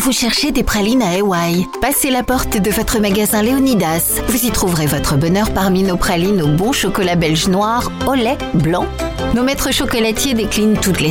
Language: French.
Vous cherchez des pralines à Hawaï? Passez la porte de votre magasin Léonidas. Vous y trouverez votre bonheur parmi nos pralines au bon chocolat belge noir, au lait, blanc. Nos maîtres chocolatiers déclinent toutes les